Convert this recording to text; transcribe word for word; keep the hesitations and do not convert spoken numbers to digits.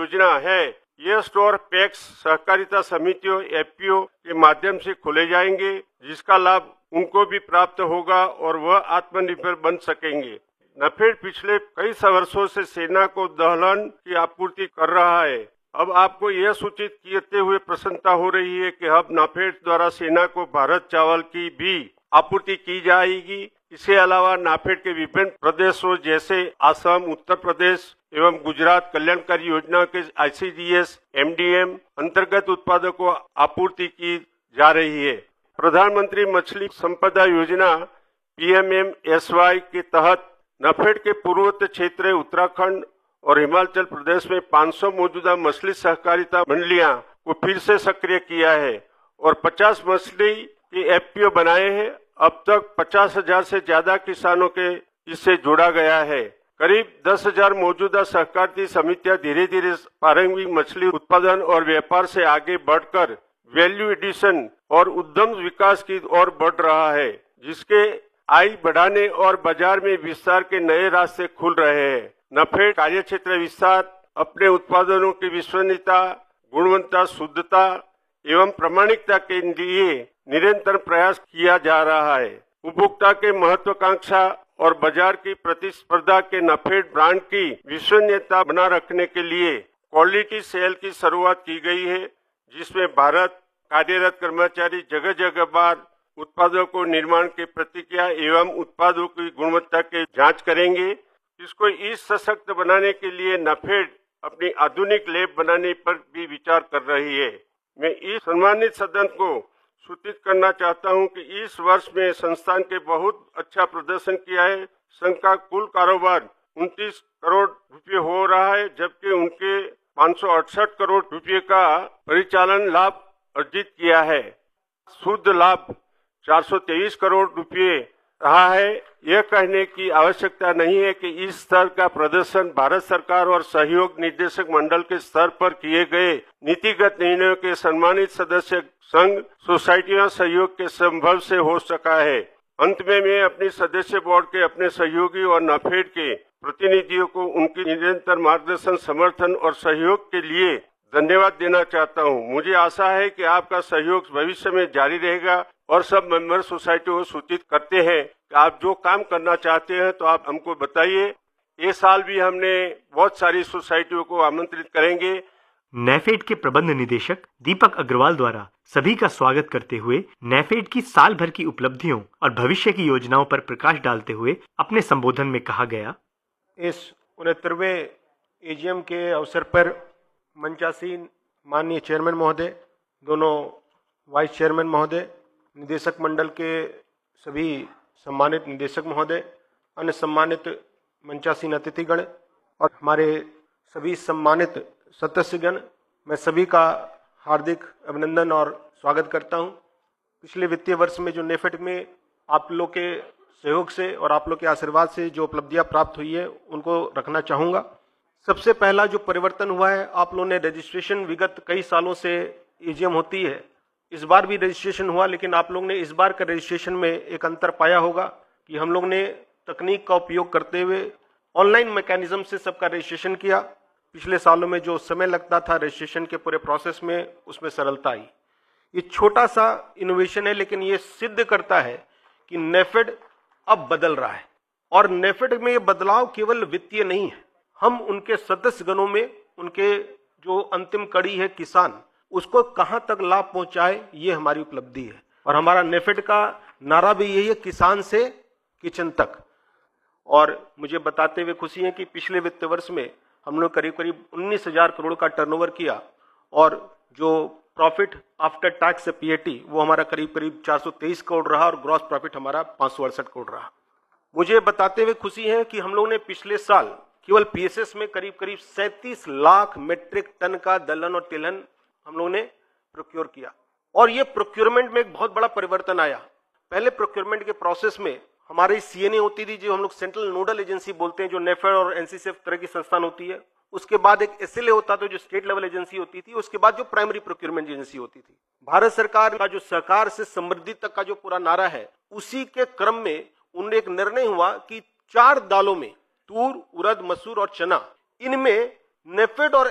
योजना है, ये स्टोर पैक्स सहकारिता समितियों एफ पी ओ के माध्यम से खोले जाएंगे, जिसका लाभ उनको भी प्राप्त होगा और वह आत्मनिर्भर बन सकेंगे। नाफेड पिछले कई वर्षों से सेना को दलहन की आपूर्ति कर रहा है। अब आपको यह सूचित करते हुए प्रसन्नता हो रही है कि अब नाफेड द्वारा सेना को भारत चावल की भी आपूर्ति की जाएगी। इसके अलावा नाफेड के विभिन्न प्रदेशों जैसे असम, उत्तर प्रदेश एवं गुजरात कल्याणकारी योजना के आई C D S, M D M अंतर्गत उत्पादों को आपूर्ति की जा रही है। प्रधानमंत्री मछली संपदा योजना P M M S Y के तहत नाफेड के पूर्वोत्तर क्षेत्र उत्तराखंड और हिमाचल प्रदेश में पाँच सौ मौजूदा मछली सहकारिता मंडलियां को फिर से सक्रिय किया है और पचास मछली के एफ पी ओ बनाए हैं। अब तक पचास हजार से ज्यादा किसानों के इससे जोड़ा गया है। करीब दस हजार मौजूदा सहकारी समितियां धीरे धीरे प्रारंभिक मछली उत्पादन और व्यापार से आगे बढ़कर वैल्यू एडिशन और उद्यम विकास की ओर बढ़ रहा है, जिसके आय बढ़ाने और बाजार में विस्तार के नए रास्ते खुल रहे हैं। नाफेड कार्य क्षेत्र विस्तार अपने उत्पादनों की विश्वसनीयता, गुणवत्ता, शुद्धता एवं प्रामाणिकता के लिए निरंतर प्रयास किया जा रहा है। उपभोक्ता के महत्वाकांक्षा और बाजार की प्रतिस्पर्धा के नाफेड ब्रांड की विश्वसनीयता बना रखने के लिए क्वालिटी सेल की शुरुआत की गई है, जिसमें भारत कार्यरत कर्मचारी जगह जगह बार उत्पादों को निर्माण की प्रतिक्रिया एवं उत्पादों की गुणवत्ता की जांच करेंगे। इसको इस सशक्त बनाने के लिए नाफेड अपनी आधुनिक लैब बनाने पर भी विचार कर रही है। मैं इस सम्मानित सदन को सूचित करना चाहता हूं कि इस वर्ष में संस्थान के बहुत अच्छा प्रदर्शन किया है। संघ का कुल कारोबार उनतीस करोड़ रुपए हो रहा है, जबकि उनके पाँच सौ अड़सठ करोड़ रुपए का परिचालन लाभ अर्जित किया है। शुद्ध लाभ चार सौ तेईस करोड़ रुपए रहा है। यह कहने की आवश्यकता नहीं है कि इस स्तर का प्रदर्शन भारत सरकार और सहयोग निदेशक मंडल के स्तर पर किए गए नीतिगत निर्णयों के सम्मानित सदस्य संघ सोसाइटियों सहयोग के संभव से हो सका है। अंत में मैं अपनी सदस्य बोर्ड के अपने सहयोगी और नाफेड के प्रतिनिधियों को उनकी निरंतर मार्गदर्शन, समर्थन और सहयोग के लिए धन्यवाद देना चाहता हूं। मुझे आशा है कि आपका सहयोग भविष्य में जारी रहेगा और सब मेंबर सोसाइटी को सूचित करते हैं कि आप जो काम करना चाहते हैं तो आप हमको बताइए। ये साल भी हमने बहुत सारी सोसाइटियों को आमंत्रित करेंगे। नाफेड के प्रबंध निदेशक दीपक अग्रवाल द्वारा सभी का स्वागत करते हुए नाफेड की साल भर की उपलब्धियों और भविष्य की योजनाओं पर प्रकाश डालते हुए अपने संबोधन में कहा गया, इस उनहत्तरवें ए जी एम के अवसर पर मंचासीन माननीय चेयरमैन महोदय, दोनों वाइस चेयरमैन महोदय, निदेशक मंडल के सभी सम्मानित निदेशक महोदय, अन्य सम्मानित मंचासीन अतिथिगण और हमारे सभी सम्मानित सदस्यगण, मैं सभी का हार्दिक अभिनंदन और स्वागत करता हूं। पिछले वित्तीय वर्ष में जो नाफेड में आप लोग के सहयोग से और आप लोग के आशीर्वाद से जो उपलब्धियां प्राप्त हुई है उनको रखना चाहूँगा। सबसे पहला जो परिवर्तन हुआ है, आप लोगों ने रजिस्ट्रेशन विगत कई सालों से ए जी एम होती है, इस बार भी रजिस्ट्रेशन हुआ, लेकिन आप लोग ने इस बार का रजिस्ट्रेशन में एक अंतर पाया होगा कि हम लोग ने तकनीक का उपयोग करते हुए ऑनलाइन मैकेनिज्म से सबका रजिस्ट्रेशन किया। पिछले सालों में जो समय लगता था रजिस्ट्रेशन के पूरे प्रोसेस में, उसमें सरलता आई। ये छोटा सा इनोवेशन है, लेकिन ये सिद्ध करता है कि नाफेड अब बदल रहा है और नाफेड में ये बदलाव केवल वित्तीय नहीं है। हम उनके सदस्य गणों में उनके जो अंतिम कड़ी है किसान, उसको कहां तक लाभ पहुंचाए, ये हमारी उपलब्धि है। और हमारा नाफेड का नारा भी यही है, किसान से किचन तक। और मुझे बताते हुए खुशी है कि पिछले वित्त वर्ष में हम लोग करीब करीब उन्नीस हजार करोड़ का टर्नओवर किया और जो profit after tax P A T वो हमारा करीब करीब चार सौ तेईस करोड़ रहा और ग्रॉस प्रॉफिट हमारा पाँच सौ अड़सठ करोड़ रहा। मुझे बताते हुए खुशी है कि हम लोग ने पिछले साल केवल पी एस एस में करीब करीब सैंतीस लाख मीट्रिक टन का दलहन और तिलहन हम लोगों ने प्रोक्योर किया। और ये प्रोक्योरमेंट में एक बहुत बड़ा परिवर्तन आया। पहले प्रोक्योरमेंट के प्रोसेस में हमारी सी एन ए होती थी, जो हम लोग सेंट्रल नोडल एजेंसी बोलते हैं, जो नाफेड और एन सी सी एफ तरह की संस्थान होती है। उसके बाद एक एस एल ए होता था जो स्टेट लेवल एजेंसी होती थी। उसके बाद जो प्राइमरी प्रोक्योरमेंट एजेंसी होती थी। भारत सरकार का जो सहकार से समृद्धि तक का जो पूरा नारा है, उसी के क्रम में उन्हें एक निर्णय हुआ कि चार दालों में तूर, उड़द, मसूर और चना, इनमें नाफेड और